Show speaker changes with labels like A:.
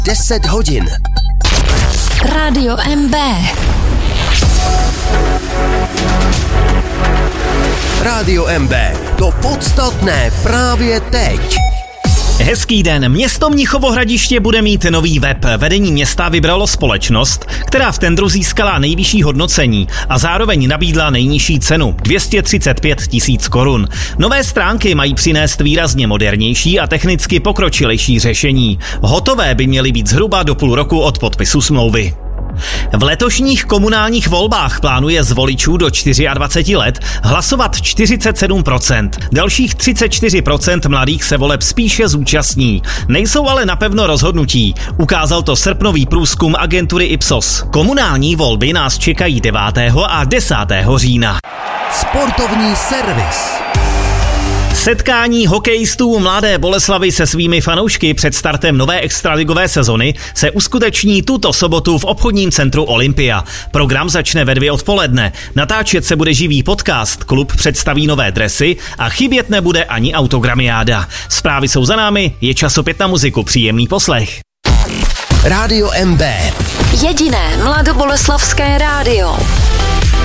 A: 10 hodin.
B: Rádio MB.
A: Rádio MB. To podstatné právě teď.
C: Hezký den. Město Mnichovo Hradiště bude mít nový web. Vedení města vybralo společnost, která v tendru získala nejvyšší hodnocení a zároveň nabídla nejnižší cenu 235 000 korun. Nové stránky mají přinést výrazně modernější a technicky pokročilejší řešení. Hotové by měly být zhruba do půl roku od podpisu smlouvy. V letošních komunálních volbách plánuje z voličů do 24 let hlasovat 47%. Dalších 34% mladých se voleb spíše zúčastní. Nejsou ale napevno rozhodnutí. Ukázal to srpnový průzkum agentury Ipsos. Komunální volby nás čekají 9. a 10. října.
A: Sportovní servis.
C: Setkání hokejistů Mladé Boleslavi se svými fanoušky před startem nové extraligové sezony se uskuteční tuto sobotu v obchodním centru Olympia. Program začne ve 2 odpoledne. Natáčet se bude živý podcast, klub představí nové dresy a chybět nebude ani autogramiáda. Zprávy jsou za námi, je čas opět na muziku, příjemný poslech.
A: Rádio MB.
B: Jediné mladoboleslavské rádio.